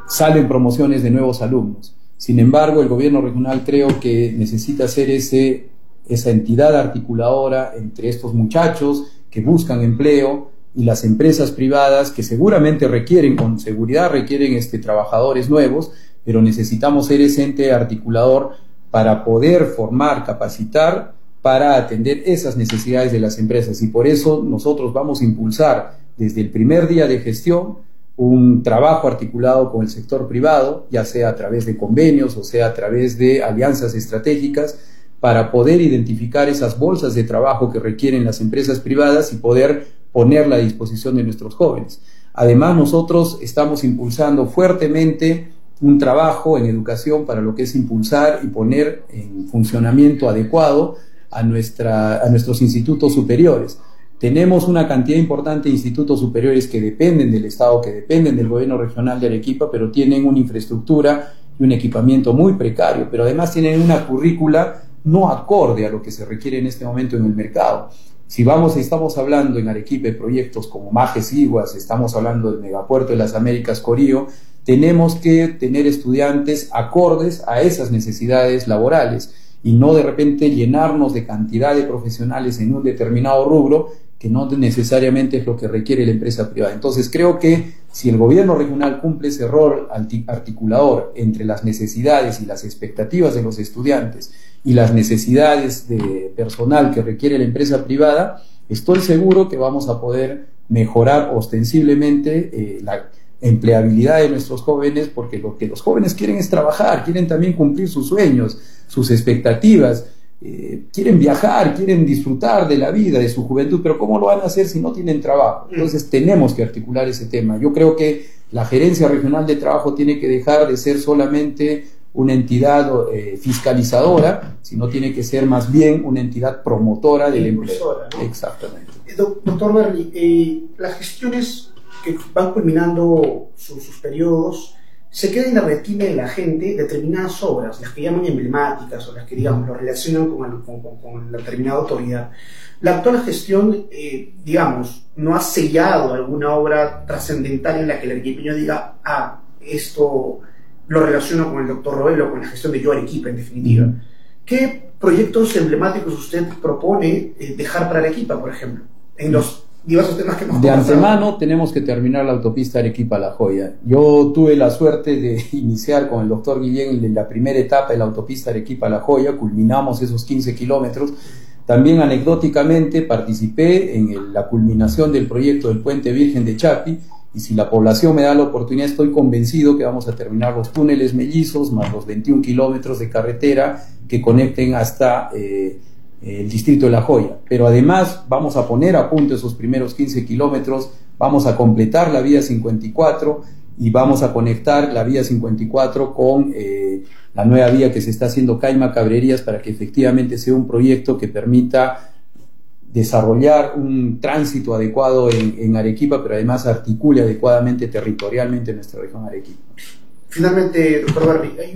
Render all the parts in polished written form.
salen promociones de nuevos alumnos. Sin embargo, el gobierno regional creo que necesita ser esa entidad articuladora entre estos muchachos que buscan empleo y las empresas privadas que seguramente requieren, con seguridad requieren trabajadores nuevos, pero necesitamos ser ese ente articulador para poder formar, capacitar, para atender esas necesidades de las empresas. Y por eso nosotros vamos a impulsar desde el primer día de gestión un trabajo articulado con el sector privado, ya sea a través de convenios o sea a través de alianzas estratégicas, para poder identificar esas bolsas de trabajo que requieren las empresas privadas y poder ponerla a disposición de nuestros jóvenes. Además, nosotros estamos impulsando fuertemente un trabajo en educación para lo que es impulsar y poner en funcionamiento adecuado a nuestros institutos superiores. Tenemos una cantidad importante de institutos superiores que dependen del Estado, que dependen del gobierno regional de Arequipa, pero tienen una infraestructura y un equipamiento muy precario, pero además tienen una currícula no acorde a lo que se requiere en este momento en el mercado. Si estamos hablando en Arequipa de proyectos como Majes Iguas, estamos hablando del Megapuerto de las Américas Corío, tenemos que tener estudiantes acordes a esas necesidades laborales y no de repente llenarnos de cantidad de profesionales en un determinado rubro que no necesariamente es lo que requiere la empresa privada. Entonces creo que si el gobierno regional cumple ese rol articulador entre las necesidades y las expectativas de los estudiantes y las necesidades de personal que requiere la empresa privada, estoy seguro que vamos a poder mejorar ostensiblemente la empleabilidad de nuestros jóvenes, porque lo que los jóvenes quieren es trabajar, quieren también cumplir sus sueños, sus expectativas, quieren viajar, quieren disfrutar de la vida, de su juventud, pero ¿cómo lo van a hacer si no tienen trabajo? Entonces tenemos que articular ese tema. Yo creo que la Gerencia Regional de Trabajo tiene que dejar de ser solamente una entidad fiscalizadora, sino tiene que ser más bien una entidad promotora del empleo. ¿No? Exactamente. Doctor Berli, las gestiones que van culminando sus periodos, se queda en la retina de la gente determinadas obras, las que llaman emblemáticas o las que, digamos, lo relacionan con la determinada autoridad. La actual gestión, digamos, no ha sellado alguna obra trascendental en la que el arequipeño diga, esto lo relaciono con el doctor Roel o con la gestión de Yo Arequipa, en definitiva. ¿Qué proyectos emblemáticos usted propone dejar para Arequipa, por ejemplo, en los diversos temas que hemos conversado? De antemano tenemos que terminar la autopista Arequipa-La Joya. Yo tuve la suerte de iniciar con el doctor Guillén en la primera etapa de la autopista Arequipa-La Joya, culminamos esos 15 kilómetros. También anecdóticamente participé en la culminación del proyecto del Puente Virgen de Chapi, y si la población me da la oportunidad, estoy convencido que vamos a terminar los túneles mellizos, más los 21 kilómetros de carretera que conecten hasta el distrito de La Joya. Pero además vamos a poner a punto esos primeros 15 kilómetros, vamos a completar la vía 54 y vamos a conectar la vía 54 con la nueva vía que se está haciendo Caima-Cabrerías, para que efectivamente sea un proyecto que permita desarrollar un tránsito adecuado en Arequipa, pero además articule adecuadamente territorialmente nuestra región Arequipa. Finalmente, doctor Berli, hay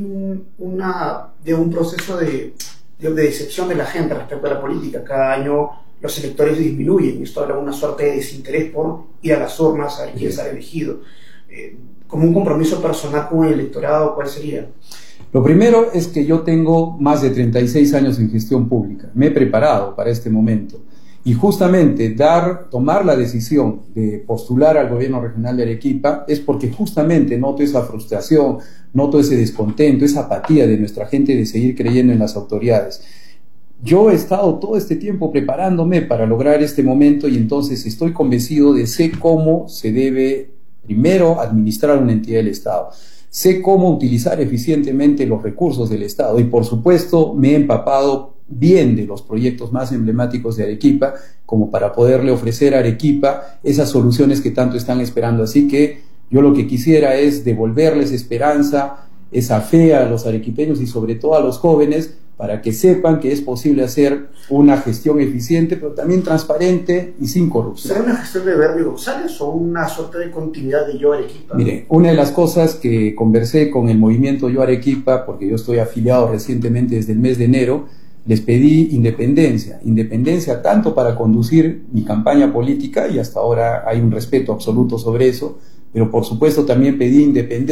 un proceso de decepción de la gente respecto a la política. Cada año los electores disminuyen y esto habla de una suerte de desinterés por ir a las urnas a ver quién será elegido. Como un compromiso personal con el electorado, ¿cuál sería? Lo primero es que yo tengo más de 36 años en gestión pública, me he preparado para este momento. Y justamente tomar la decisión de postular al gobierno regional de Arequipa es porque justamente noto esa frustración, noto ese descontento, esa apatía de nuestra gente de seguir creyendo en las autoridades. Yo he estado todo este tiempo preparándome para lograr este momento y entonces estoy convencido de sé cómo se debe primero administrar una entidad del Estado. Sé cómo utilizar eficientemente los recursos del Estado y por supuesto me he empapado bien de los proyectos más emblemáticos de Arequipa como para poderle ofrecer a Arequipa esas soluciones que tanto están esperando. Así que yo lo que quisiera es devolverles esperanza, esa fe a los arequipeños y sobre todo a los jóvenes para que sepan que es posible hacer una gestión eficiente pero también transparente y sin corrupción. ¿Será una gestión de Berli González o una suerte de continuidad de Yo Arequipa? Mire, una de las cosas que conversé con el movimiento Yo Arequipa, porque yo estoy afiliado recientemente desde el mes de enero, les pedí independencia tanto para conducir mi campaña política y hasta ahora hay un respeto absoluto sobre eso, pero por supuesto también pedí independencia